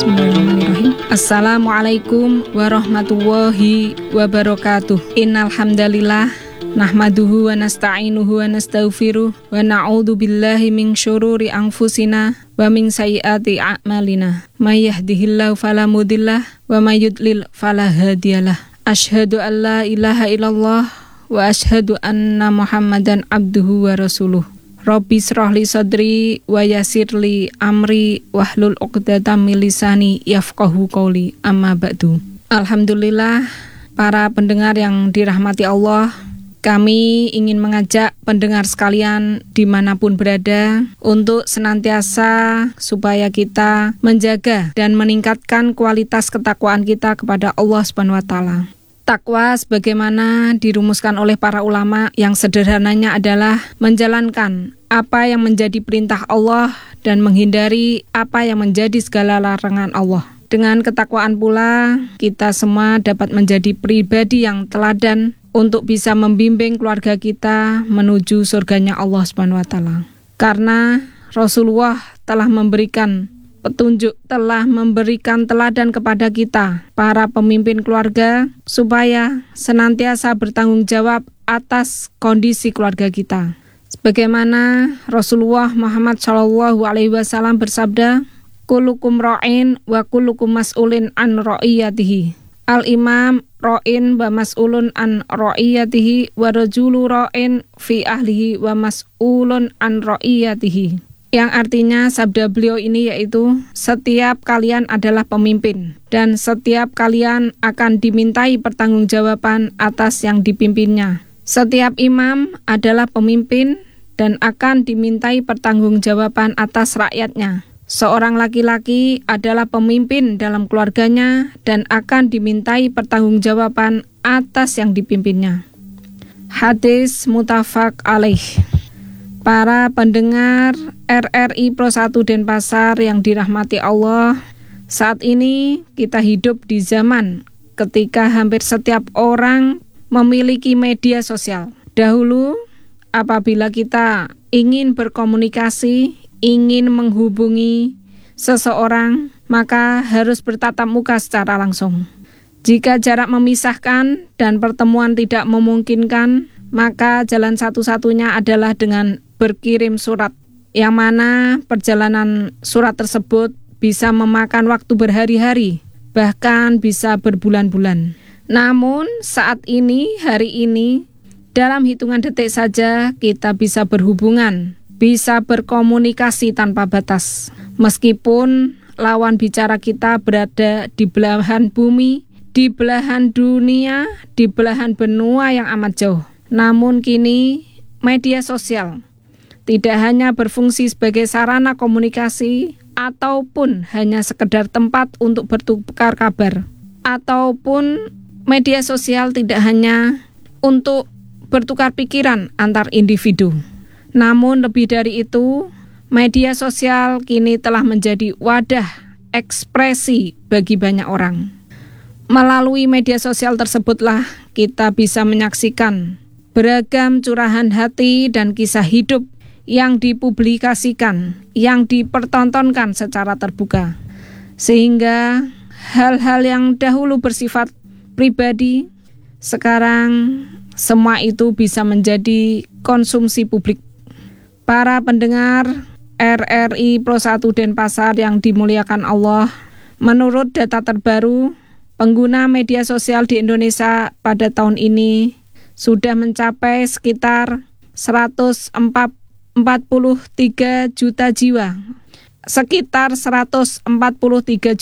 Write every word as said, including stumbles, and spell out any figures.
Bismillahirrahmanirrahim. Assalamualaikum warahmatullahi wabarakatuh. Innal hamdalillah nahmaduhu wa nasta'inuhu wa nastaghfiruh wa na'udzu billahi min syururi anfusina wa min sayyiati a'malina. May yahdihillahu fala mudillah wa may yudlil fala hadiyalah. Asyhadu an la ilaha illallah wa asyhadu anna Muhammadan abduhu wa rasuluh. Rabbi shrahli sadri wa yassirli amri wahlul 'uqdatam min lisani yafqahu qawli, amma ba'du. Alhamdulillah, para pendengar yang dirahmati Allah, kami ingin mengajak pendengar sekalian dimanapun berada untuk senantiasa supaya kita menjaga dan meningkatkan kualitas ketakwaan kita kepada Allah Subhanahu wa Ta'ala. Takwa sebagaimana dirumuskan oleh para ulama yang sederhananya adalah menjalankan apa yang menjadi perintah Allah dan menghindari apa yang menjadi segala larangan Allah. Dengan ketakwaan pula kita semua dapat menjadi pribadi yang teladan untuk bisa membimbing keluarga kita menuju surganya Allah Subhanahu wa Ta'ala. Karena Rasulullah telah memberikan petunjuk, telah memberikan teladan kepada kita, para pemimpin keluarga, supaya senantiasa bertanggung jawab atas kondisi keluarga kita. Sebagaimana Rasulullah Muhammad shallallahu alaihi wasallam bersabda, "Kullukum ra'in wa kullukum mas'ulin an ra'iyatihi." Al-imam ra'in wa mas'ulun an ra'iyatihi wa rajulu ra'in fi ahlihi wa mas'ulun an ra'iyatihi. Yang artinya sabda beliau ini yaitu setiap kalian adalah pemimpin dan setiap kalian akan dimintai pertanggungjawaban atas yang dipimpinnya. Setiap imam adalah pemimpin dan akan dimintai pertanggungjawaban atas rakyatnya. Seorang laki-laki adalah pemimpin dalam keluarganya dan akan dimintai pertanggungjawaban atas yang dipimpinnya. Hadis muttafaq alaih. Para pendengar R R I Pro satu Denpasar yang dirahmati Allah, saat ini kita hidup di zaman ketika hampir setiap orang memiliki media sosial. Dahulu, apabila kita ingin berkomunikasi, ingin menghubungi seseorang, maka harus bertatap muka secara langsung. Jika jarak memisahkan dan pertemuan tidak memungkinkan, maka jalan satu-satunya adalah dengan berkirim surat, yang mana perjalanan surat tersebut bisa memakan waktu berhari-hari, bahkan bisa berbulan-bulan. Namun saat ini, hari ini, dalam hitungan detik saja kita bisa berhubungan, bisa berkomunikasi tanpa batas. Meskipun lawan bicara kita berada di belahan bumi, di belahan dunia, di belahan benua yang amat jauh. Namun kini media sosial tidak hanya berfungsi sebagai sarana komunikasi ataupun hanya sekedar tempat untuk bertukar kabar, ataupun media sosial tidak hanya untuk bertukar pikiran antar individu. Namun lebih dari itu, media sosial kini telah menjadi wadah ekspresi bagi banyak orang. Melalui media sosial tersebutlah kita bisa menyaksikan beragam curahan hati dan kisah hidup yang dipublikasikan, yang dipertontonkan secara terbuka. Sehingga hal-hal yang dahulu bersifat pribadi, sekarang semua itu bisa menjadi konsumsi publik. Para pendengar R R I Pro satu Denpasar yang dimuliakan Allah, menurut data terbaru, pengguna media sosial di Indonesia pada tahun ini sudah mencapai sekitar seratus empat puluh tiga juta jiwa. Sekitar seratus empat puluh tiga